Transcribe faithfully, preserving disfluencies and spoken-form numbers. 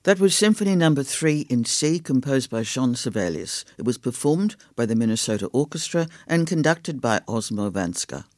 That was Symphony Number three in C, composed by Jean Sibelius. It was performed by the Minnesota Orchestra and conducted by Osmo Vanska.